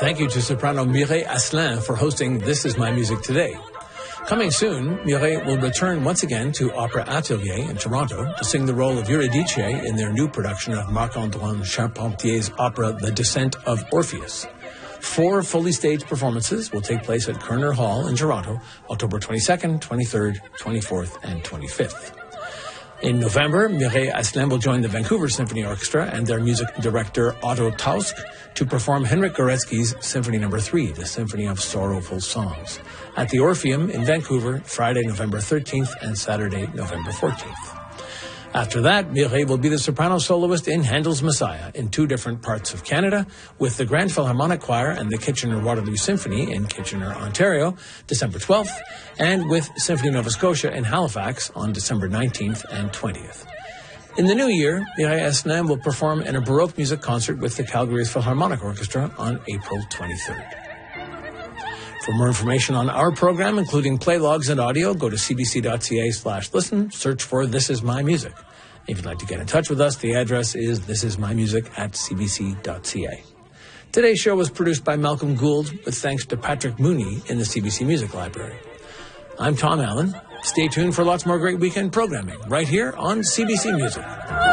Thank you to soprano Mireille Asselin for hosting This Is My Music today. Coming soon, Mireille will return once again to Opera Atelier in Toronto to sing the role of Eurydice in their new production of Marc-Antoine Charpentier's opera The Descent of Orpheus. 4 fully staged performances will take place at Kerner Hall in Toronto, October 22nd, 23rd, 24th, and 25th. In November, Mireille Asselin will join the Vancouver Symphony Orchestra and their music director Otto Tausk to perform Henryk Górecki's Symphony No. 3, the Symphony of Sorrowful Songs, at the Orpheum in Vancouver, Friday, November 13th and Saturday, November 14th. After that, Mireille will be the soprano soloist in Handel's Messiah in 2 different parts of Canada with the Grand Philharmonic Choir and the Kitchener-Waterloo Symphony in Kitchener, Ontario, December 12th, and with Symphony Nova Scotia in Halifax on December 19th and 20th. In the new year, Mireille Asselin will perform in a Baroque music concert with the Calgary Philharmonic Orchestra on April 23rd. For more information on our program, including play logs and audio, go to cbc.ca/listen, search for This Is My Music. If you'd like to get in touch with us, the address is thisismymusic@cbc.ca. Today's show was produced by Malcolm Gould, with thanks to Patrick Mooney in the CBC Music Library. I'm Tom Allen. Stay tuned for lots more great weekend programming right here on CBC Music.